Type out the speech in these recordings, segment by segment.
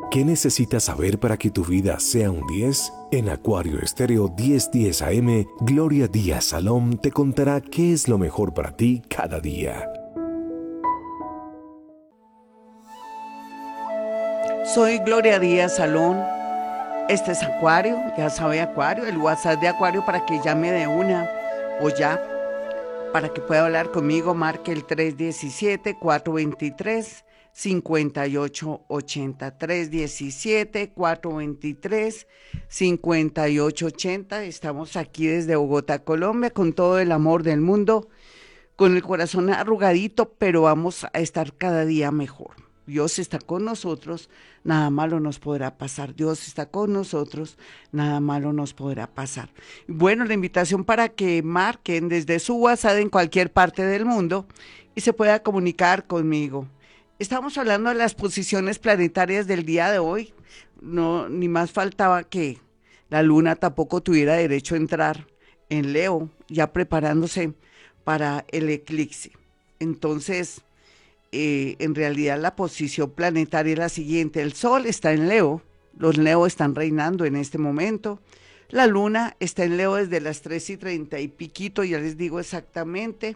¿Qué necesitas saber para que tu vida sea un 10? En Acuario Estéreo 1010 AM, Gloria Díaz Salom te contará qué es lo mejor para ti cada día. Soy Gloria Díaz Salón. Este es Acuario, ya sabe Acuario, el WhatsApp de Acuario para que llame de una o ya, para que pueda hablar conmigo, marque el 317-423-5880, 317-423-5880. Estamos aquí desde Bogotá, Colombia, con todo el amor del mundo, con el corazón arrugadito, pero vamos a estar cada día mejor. Dios está con nosotros, nada malo nos podrá pasar. Dios está con nosotros, nada malo nos podrá pasar. Bueno, la invitación para que marquen desde su WhatsApp en cualquier parte del mundo y se pueda comunicar conmigo. Estamos hablando de las posiciones planetarias del día de hoy. No, ni más faltaba que la luna tampoco tuviera derecho a entrar en Leo, ya preparándose para el eclipse. Entonces, en realidad la posición planetaria es la siguiente: el Sol está en Leo, los Leo están reinando en este momento, la Luna está en Leo desde las 3:30 y piquito, ya les digo exactamente,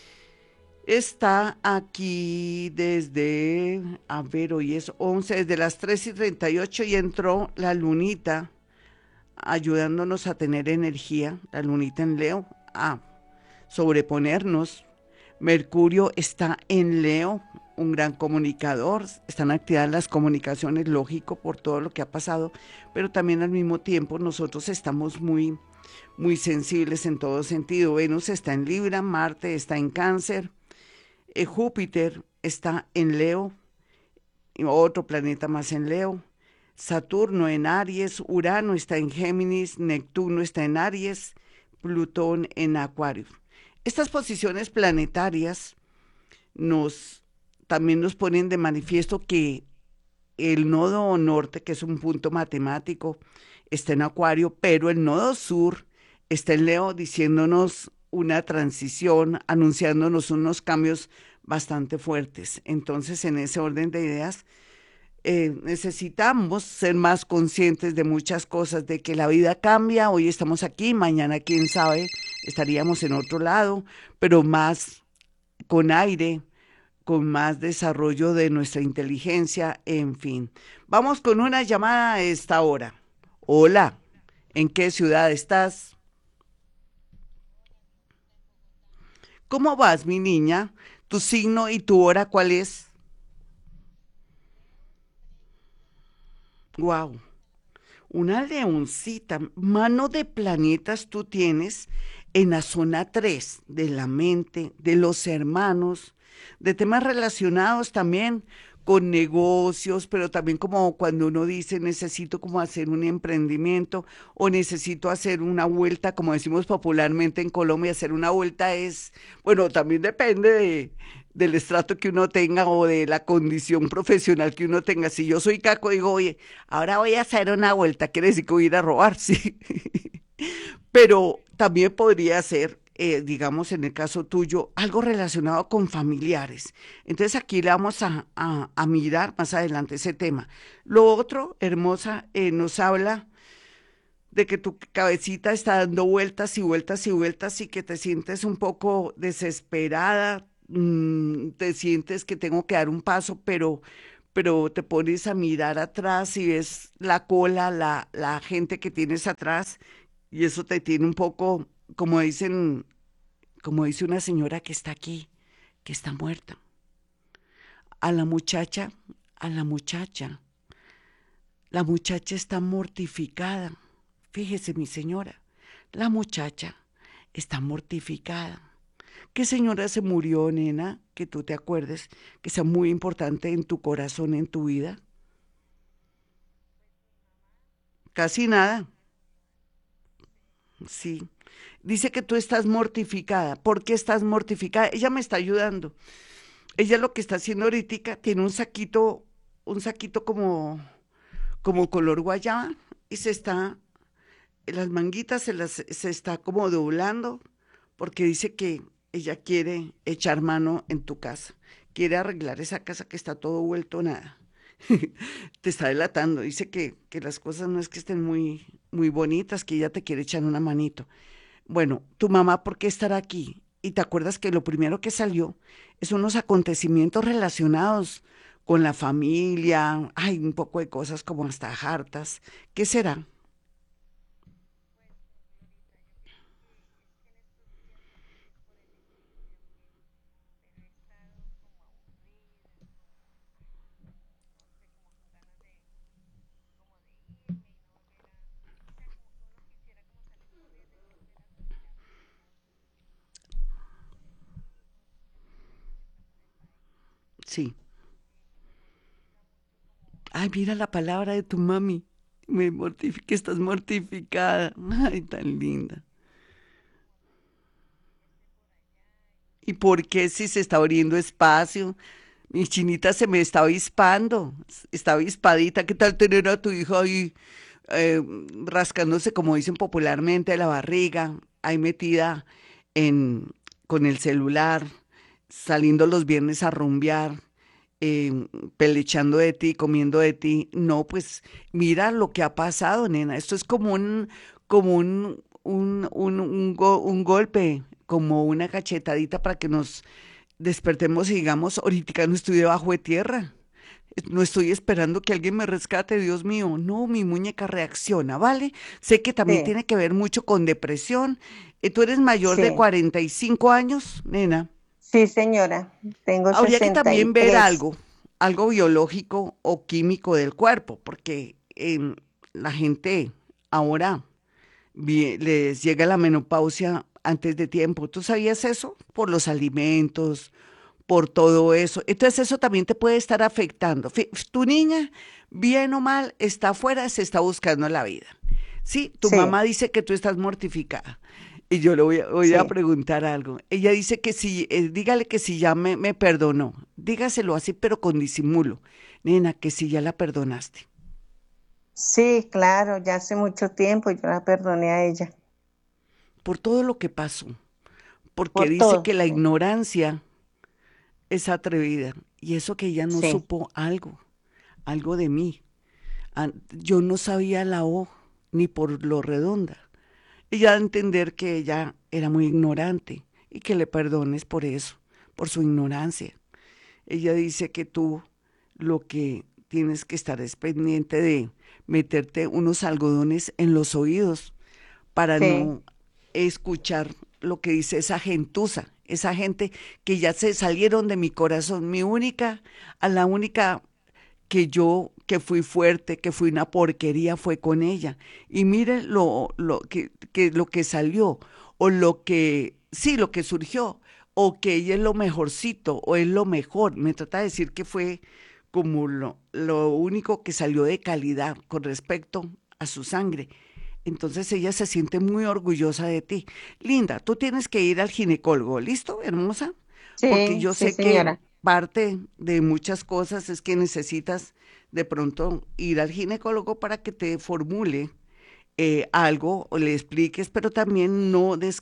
está aquí desde, a ver, hoy es 11, desde las 3:38 y entró la lunita ayudándonos a tener energía, la lunita en Leo, a sobreponernos. Mercurio está en Leo, un gran comunicador, están activadas las comunicaciones, lógico, por todo lo que ha pasado, pero también al mismo tiempo nosotros estamos muy, muy sensibles en todo sentido. Venus está en Libra, Marte está en Cáncer, Júpiter está en Leo, otro planeta más en Leo, Saturno en Aries, Urano está en Géminis, Neptuno está en Aries, Plutón en Acuario. Estas posiciones planetarias también nos ponen de manifiesto que el nodo norte, que es un punto matemático, está en Acuario, pero el nodo sur está en Leo, diciéndonos una transición, anunciándonos unos cambios bastante fuertes. Entonces, en ese orden de ideas, necesitamos ser más conscientes de muchas cosas, de que la vida cambia, hoy estamos aquí, mañana quién sabe, estaríamos en otro lado, pero más con aire, con más desarrollo de nuestra inteligencia, en fin. Vamos con una llamada a esta hora. Hola, ¿en qué ciudad estás? ¿Cómo vas, mi niña? ¿Tu signo y tu hora cuál es? Wow. Una leoncita, mano de planetas tú tienes en la zona 3 de la mente, de los hermanos, de temas relacionados también con negocios, pero también como cuando uno dice necesito como hacer un emprendimiento o necesito hacer una vuelta, como decimos popularmente en Colombia, hacer una vuelta es, bueno, también depende del estrato que uno tenga o de la condición profesional que uno tenga. Si yo soy caco, digo, oye, ahora voy a hacer una vuelta, quiere decir que voy a ir a robar, sí. Pero también podría ser, digamos, en el caso tuyo, algo relacionado con familiares. Entonces aquí le vamos a mirar más adelante ese tema. Lo otro, hermosa, nos habla de que tu cabecita está dando vueltas y vueltas y vueltas y que te sientes un poco desesperada, te sientes que tengo que dar un paso, pero te pones a mirar atrás y ves la cola, la gente que tienes atrás y eso te tiene un poco, como dicen, como dice una señora que está aquí, que está muerta. A la muchacha, a la muchacha está mortificada. Fíjese, mi señora, la muchacha está mortificada. ¿Qué señora se murió, nena? Que tú te acuerdes, que sea muy importante en tu corazón, en tu vida. Casi nada, sí. Dice que tú estás mortificada. ¿Por qué estás mortificada? Ella me está ayudando. Ella lo que está haciendo ahorita tiene un saquito como color guayaba y las manguitas se está como doblando porque dice que ella quiere echar mano en tu casa, quiere arreglar esa casa que está todo vuelto nada. Te está delatando. Dice que las cosas no es que estén muy bonitas, que ella te quiere echar una manito. Bueno, tu mamá, ¿por qué estará aquí? Y te acuerdas que lo primero que salió es unos acontecimientos relacionados con la familia, hay un poco de cosas como hasta hartas. ¿Qué será? Sí. Ay, mira la palabra de tu mami. Me mortifica, estás mortificada. Ay, tan linda. ¿Y por qué si se está abriendo espacio? Mi chinita se me está avispando, está avispadita. ¿Qué tal tener a tu hija ahí rascándose, como dicen popularmente, la barriga, ahí metida en, con el celular, saliendo los viernes a rumbear, pelechando de ti, comiendo de ti? No, pues mira lo que ha pasado, nena. Esto es como un golpe, como una cachetadita para que nos despertemos y digamos, ahorita no estoy debajo de tierra. No estoy esperando que alguien me rescate, Dios mío. No, mi muñeca reacciona, ¿vale? Sé que también Sí, tiene que ver mucho con depresión. Tú eres mayor de sí, 45 años, nena. sí, señora. Tengo Habría que también ver 63. algo biológico o químico del cuerpo, porque la gente ahora les llega la menopausia antes de tiempo. ¿Tú sabías eso? Por los alimentos, por todo eso. Entonces eso también te puede estar afectando. Tu niña, bien o mal, está afuera, se está buscando la vida. Sí, tu Sí, mamá dice que tú estás mortificada. Y yo le voy a sí. preguntar algo. Ella dice que si, dígale que si ya me perdonó. Dígaselo así, pero con disimulo. Nena, que si ya la perdonaste. Sí, claro, ya hace mucho tiempo yo la perdoné a ella. Por todo lo que pasó. Porque Por dice que todo. la Sí, ignorancia es atrevida. Y eso que ella no sí, supo algo de mí. Yo no sabía la O ni por lo redonda. Ella da a entender que ella era muy ignorante y que le perdones por eso, por su ignorancia. Ella dice que tú lo que tienes que estar es pendiente de meterte unos algodones en los oídos para sí, no escuchar lo que dice esa gentuza, esa gente que ya se salieron de mi corazón. La única que yo, que fui fuerte, que fui una porquería, fue con ella. Y mire lo que salió, o sí, lo que surgió, o que ella es lo mejorcito, o es lo mejor. Me trata de decir que fue como lo único que salió de calidad con respecto a su sangre. Entonces ella se siente muy orgullosa de ti. Linda, tú tienes que ir al ginecólogo, ¿listo, hermosa? Porque sí, yo sí, sé que señora. parte de muchas cosas es que necesitas de pronto ir al ginecólogo para que te formule algo o le expliques, pero también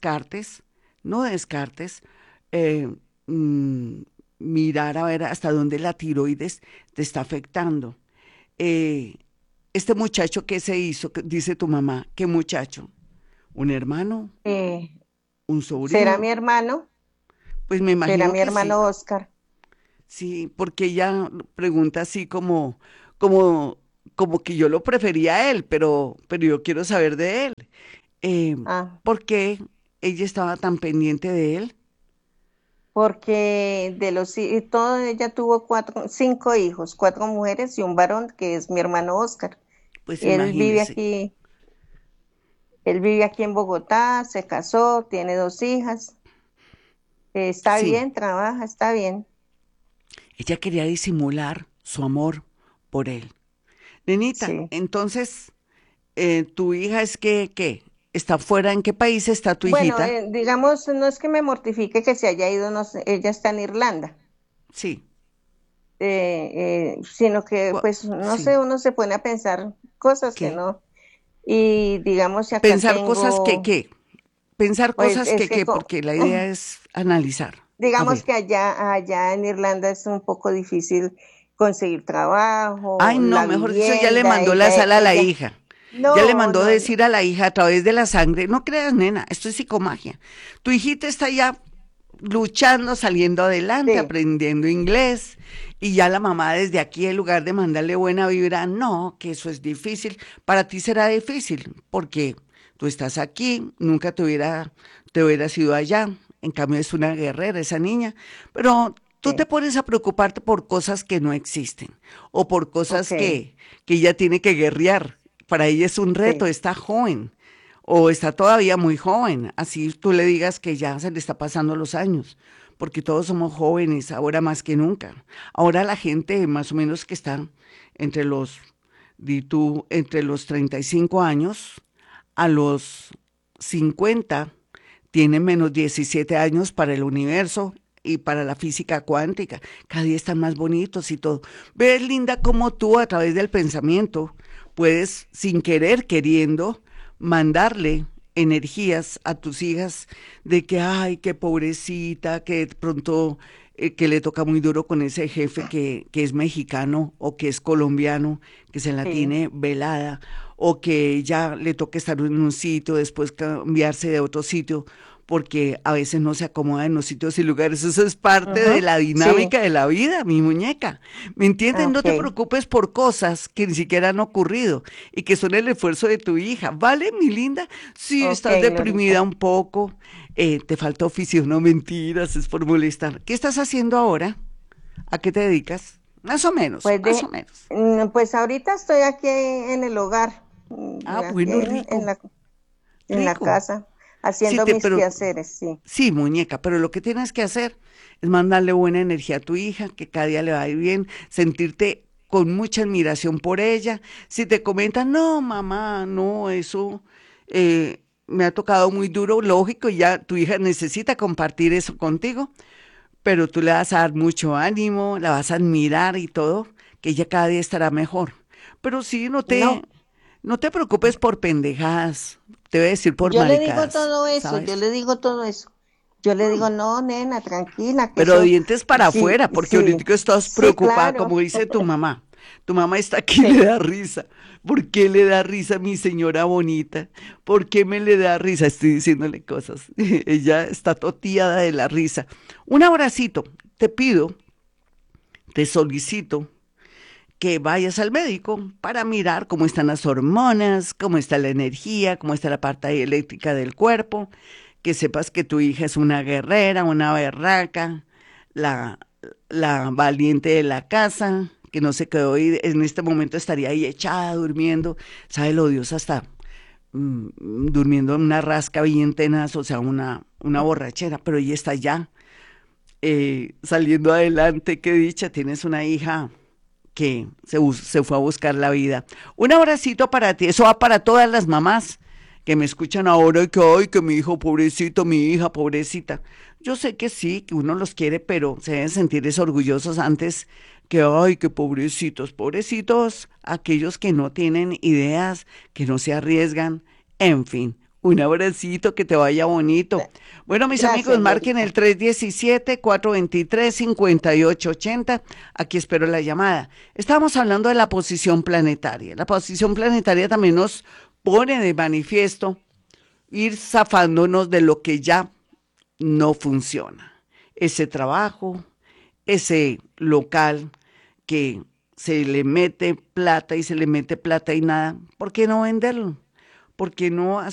no descartes eh, mm, mirar a ver hasta dónde la tiroides te está afectando. Eh, este muchacho que se hizo, dice tu mamá, ¿qué muchacho? ¿Un hermano? Eh, ¿Un ¿Será sobrino? mi hermano? Pues me ¿Será imagino mi que hermano sí. Oscar? Sí, porque ella pregunta así como, como que yo lo prefería a él, pero yo quiero saber de él. Eh, Ah, ¿Por qué ella estaba tan pendiente de él? porque todo ella tuvo cinco hijos, cuatro mujeres y un varón que es mi hermano Oscar. Pues Él vive imagínese. aquí, él vive aquí en Bogotá, se casó, tiene dos hijas. Está Sí, bien, trabaja, está bien. ella quería disimular su amor por él. Nenita, Sí. entonces, tu hija es que, ¿qué? ¿Está fuera? ¿En qué país está tu Bueno, hijita? digamos, no es que me mortifique que se haya ido, no sé, ella está en Irlanda, Sí, sino que, pues, no sí. sé, uno se pone a pensar cosas que ¿Qué? no. Y digamos, si acá Pensar cosas que, tengo, ¿qué? Pensar pues, cosas que, ¿qué? Porque la idea es analizar. A digamos ver, que allá en Irlanda es un poco difícil conseguir trabajo, Ay, no, la mejor dicho, ya le vivienda, mandó la sal a la ella, hija. Ya le no, mandó no, no, decir a la hija a través de la sangre, no creas, nena, esto es psicomagia. Tu hijita está ya luchando, saliendo adelante, sí, aprendiendo inglés, y ya la mamá desde aquí, en lugar de mandarle buena vibra, no, que eso es difícil. Para ti será difícil, porque tú estás aquí, nunca te hubieras ido allá. En cambio, es una guerrera esa niña. Pero tú te sí, pones a preocuparte por cosas que no existen, o por cosas ok, que ella tiene que guerrear. Para ella es un reto, sí, está joven o está todavía muy joven, así tú le digas que ya se le está pasando los años, porque todos somos jóvenes ahora más que nunca. Ahora la gente más o menos que está entre los, di tú, entre los 35 años a los 50 tiene menos 17 años para el universo y para la física cuántica. Cada día están más bonitos y todo. Ves, Linda, cómo tú a través del pensamiento puedes, sin querer, queriendo, mandarle energías a tus hijas de que, ay, qué pobrecita, que de pronto que le toca muy duro con ese jefe que es mexicano o que es colombiano, que se la sí, tiene velada, o que ya le toca estar en un sitio, después cambiarse de otro sitio, porque a veces no se acomoda en los sitios y lugares. Eso es parte de ujú, la sí, dinámica de la vida, mi muñeca. ¿Me entiendes? No te ok, preocupes por cosas que ni siquiera han ocurrido y que son el esfuerzo de tu hija. ¿Vale, mi linda? Si ok, estás deprimida Glorita. un poco, te falta oficio, no mentiras, es por molestar. ¿Qué estás haciendo ahora? ¿A qué te dedicas? Más o menos, Pues más o menos. pues ahorita estoy aquí en el hogar, Ah, aquí bueno, rico, en la rico. casa, Sí, haciendo mis pero quehaceres, sí, sí, muñeca, pero lo que tienes que hacer es mandarle buena energía a tu hija, que cada día le va a ir bien, sentirte con mucha admiración por ella. Si te comentan, no, mamá, no, eso me ha tocado muy duro, lógico, ya tu hija necesita compartir eso contigo, pero tú le vas a dar mucho ánimo, la vas a admirar y todo, que ella cada día estará mejor. Pero sí, no. no te preocupes por pendejadas, te voy a decir por Yo le digo maricadas, todo eso, yo ¿sabes? le digo todo eso. Yo le digo, no, nena, tranquila, que Pero eso, dientes para sí, afuera, porque sí, ahorita estás sí, preocupada, claro, como dice tu mamá. Tu mamá está aquí y le sí. da risa. ¿Por qué le da risa mi señora bonita? ¿Por qué me le da risa? Estoy diciéndole cosas. Ella está toteada de la risa. Un abracito. Te pido, te solicito que vayas al médico para mirar cómo están las hormonas, cómo está la energía, cómo está la parte eléctrica del cuerpo, que sepas que tu hija es una guerrera, una berraca, la, la valiente de la casa, que no se quedó y en este momento estaría ahí echada durmiendo, sabe lo Dios hasta durmiendo en una rasca bien tenaz, o sea, una borrachera, pero ella está ya saliendo adelante, qué dicha, tienes una hija que se fue a buscar la vida. Un abracito para ti, eso va para todas las mamás que me escuchan ahora y que, ay, que mi hijo pobrecito, mi hija pobrecita. Yo sé que sí, que uno los quiere, pero se deben sentir orgullosos antes que, ay, que pobrecitos, pobrecitos, aquellos que no tienen ideas, que no se arriesgan, en fin. Un abracito, que te vaya bonito. Bueno, mis amigos, Gracias, marquen Glorita. el 317-423-5880. Aquí espero la llamada. Estábamos hablando de la posición planetaria. La posición planetaria también nos pone de manifiesto ir zafándonos de lo que ya no funciona. Ese trabajo, ese local que se le mete plata y se le mete plata y nada, ¿por qué no venderlo? ¿Por qué no